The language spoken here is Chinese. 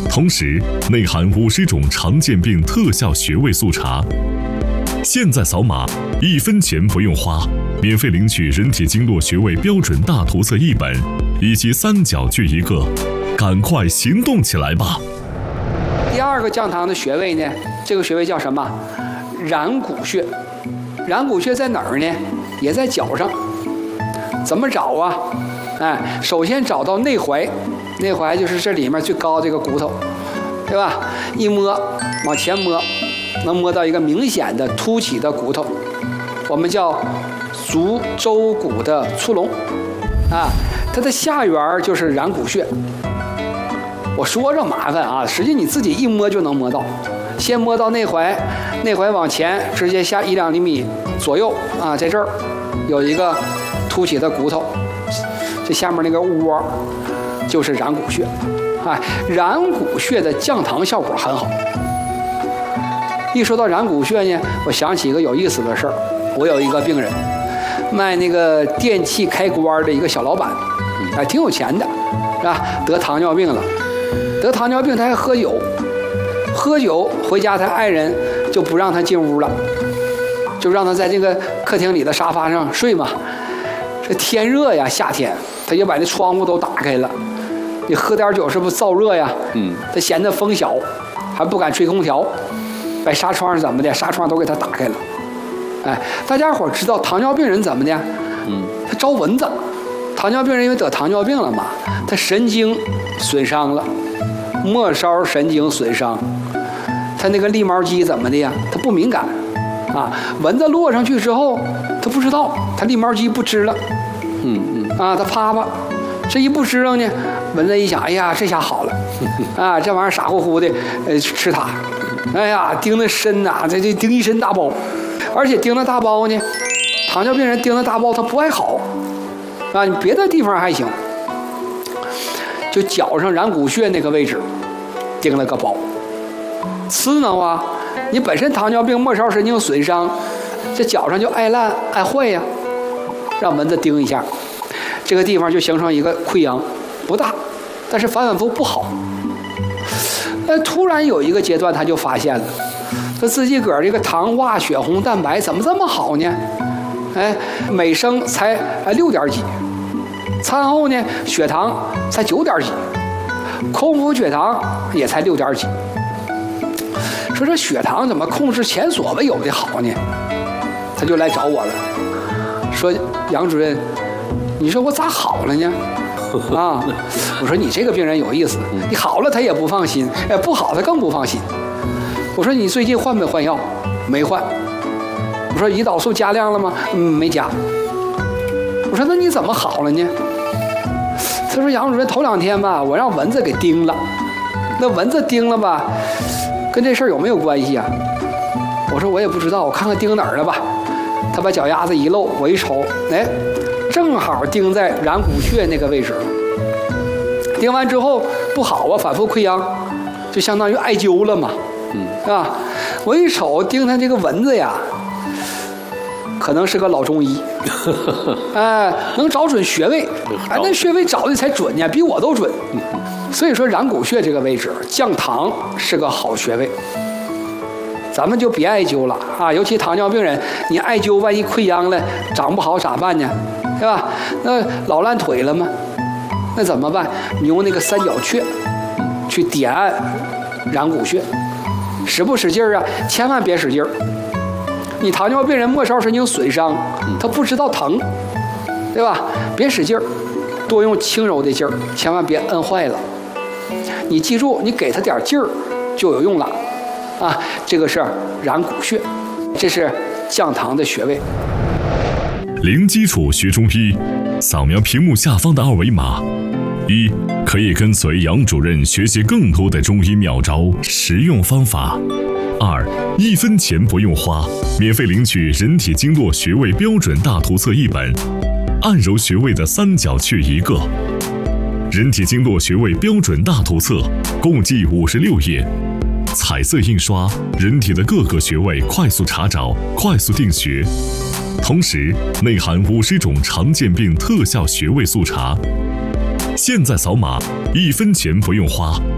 同时内含50种常见病特效穴位速查。现在扫码，1分钱不用花，免费领取人体经络穴位标准大图册1本，以及3角锯1个，赶快行动起来吧！ 第二个降糖的穴位呢，这个穴位叫什么？然谷穴。然谷穴在哪儿呢？也在脚上。怎么找啊？首先找到内踝，内踝就是这里面最高这个骨头，对吧？一摸，往前摸，能摸到一个明显的凸起的骨头，我们叫足舟骨的粗隆，它的下缘就是然谷穴。我说着麻烦啊，实际你自己一摸就能摸到。先摸到内踝，内踝往前直接下1-2厘米左右啊，在这儿有一个凸起的骨头，这下面那个窝就是然谷穴。然谷穴的降糖效果很好。一说到然谷穴呢，我想起一个有意思的事儿。我有一个病人，卖那个电器开关的一个小老板，挺有钱的，是吧？得糖尿病了，得糖尿病他还喝酒。喝酒回家，他爱人就不让他进屋了，就让他在这个客厅里的沙发上睡嘛。这天热呀，夏天，他就把那窗户都打开了。你喝点酒是不是燥热呀？他嫌那风小，还不敢吹空调，把纱窗是怎么的？纱窗都给他打开了。大家伙知道糖尿病人怎么的？他招蚊子。糖尿病人因为得糖尿病了嘛，他神经损伤了，末梢神经损伤。他那个立毛肌怎么的呀？他不敏感，蚊子落上去之后，他不知道，他立毛肌不支了，他啪啪，这一不支棱呢，蚊子一想，哎呀，这下好了，这玩意儿傻乎乎的，吃它，哎呀，叮的深呐，这叮一身大包，而且叮的大包呢，糖尿病人叮的大包他不爱好，你别的地方还行，就脚上然谷穴那个位置，叮了个包。刺挠啊！你本身糖尿病末梢神经损伤，这脚上就爱烂爱坏呀，让蚊子叮一下，这个地方就形成一个溃疡，不大，但是反反复不好。突然有一个阶段，他就发现了，他自己个儿这个糖化血红蛋白怎么这么好呢？每升才6点几，餐后呢血糖才9点几，空腹血糖也才6点几。说这血糖怎么控制前所未有的好呢？他就来找我了，说杨主任，你说我咋好了呢？我说你这个病人有意思，你好了他也不放心，不好他更不放心。我说你最近换没换药？没换。我说胰岛素加量了吗？没加。我说那你怎么好了呢？他说杨主任头2天吧，我让蚊子给叮了，那蚊子叮了吧，跟这事儿有没有关系啊？我说我也不知道，我看看叮哪儿了吧。他把脚丫子一露，我一瞅，正好叮在然谷穴那个位置。叮完之后不好啊，反复溃疡，就相当于艾灸了嘛，是吧？我一瞅叮他这个蚊子呀，可能是个老中医，能找准穴位，那穴位找的才准呢，比我都准。所以说然谷穴这个位置降糖是个好穴位，咱们就别艾灸了啊！尤其糖尿病人，你艾灸万一溃疡了，长不好咋办呢？是吧？那老烂腿了吗？那怎么办？你用那个三角雀去点按然谷穴，使不使劲儿啊？千万别使劲儿。你糖尿病人末梢神经损伤，他不知道疼，对吧？别使劲儿，多用轻柔的劲儿，千万别摁坏了。你记住，你给他点劲儿就有用了啊！这个是然谷穴，这是降糖的穴位。 零基础学中医，扫描屏幕下方的2维码。1. 可以跟随杨主任学习更多的中医妙招、实用方法。2. 1分钱不用花，免费领取人体经络穴位标准大图册1本，按揉穴位的三角穴1个。人体经络穴位标准大图册共计56页，彩色印刷，人体的各个穴位快速查找、快速定穴，同时内含50种常见病特效穴位速查。现在扫码，1分钱不用花，